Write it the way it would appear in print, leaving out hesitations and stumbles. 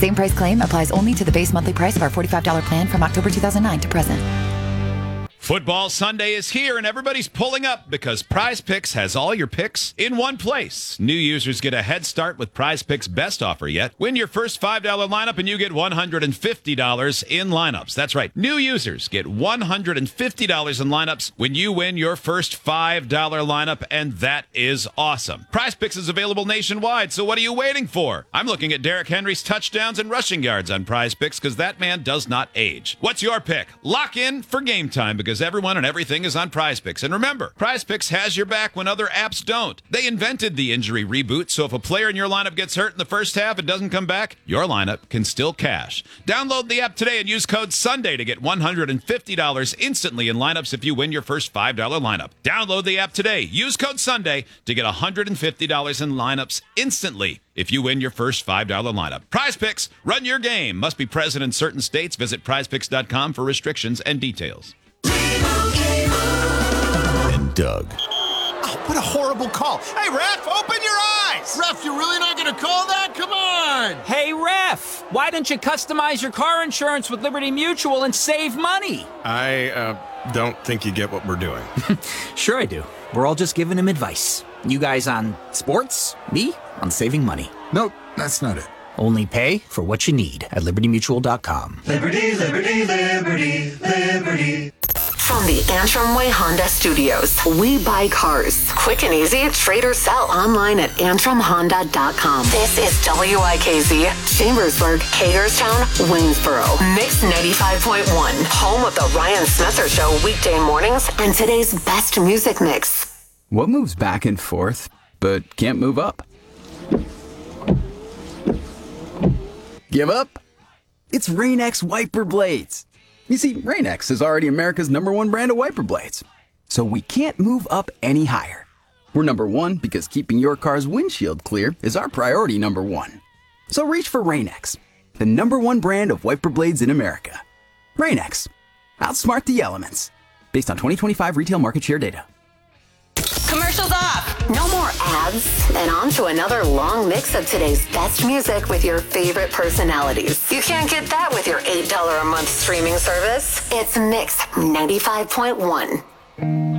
Same price claim applies only to the base monthly price of our $45 plan from October 2009 to present. Football Sunday is here, and everybody's pulling up because Prize Picks has all your picks in one place. New users get a head start with Prize Picks' best offer yet. Win your first $5 lineup, and you get $150 in lineups. That's right. New users get $150 in lineups when you win your first $5 lineup, and that is awesome. Prize Picks is available nationwide, so what are you waiting for? I'm looking at Derrick Henry's touchdowns and rushing yards on Prize Picks because that man does not age. What's your pick? Lock in for game time because everyone and everything is on Prize Picks. And remember, Prize Picks has your back when other apps don't. They invented the injury reboot, so if a player in your lineup gets hurt in the first half and doesn't come back, your lineup can still cash. Download the app today and use code SUNDAY to get $150 instantly in lineups if you win your first $5 lineup. Download the app today. Use code SUNDAY to get $150 in lineups instantly if you win your first $5 lineup. Prize Picks, run your game. Must be present in certain states. Visit prizepicks.com for restrictions and details. And Doug. Oh, what a horrible call. Hey, ref, open your eyes. Ref, you're really not going to call that? Come on. Hey, ref, why don't you customize your car insurance with Liberty Mutual and save money? I don't think you get what we're doing. Sure I do. We're all just giving him advice. You guys on sports, me on saving money. Nope, that's not it. Only pay for what you need at libertymutual.com. Liberty, liberty, liberty, liberty. From the Antrim Way Honda Studios, we buy cars. Quick and easy, trade or sell online at antrimhonda.com. This is WIKZ, Chambersburg, Hagerstown, Waynesboro. Mix 95.1, home of the Ryan Smether Show weekday mornings and today's best music mix. What moves back and forth, but can't move up? Give up? It's Rain-X wiper blades. You see, Rain-X is already America's #1 brand of wiper blades. So we can't move up any higher. We're #1 because keeping your car's windshield clear is our priority #1. So reach for Rain-X, the #1 brand of wiper blades in America. Rain-X. Outsmart the elements. Based on 2025 retail market share data. Commercials off. No more ads. And on to another long mix of today's best music with your favorite personalities. You can't get that with your $8 a month streaming service. It's Mix 95.1.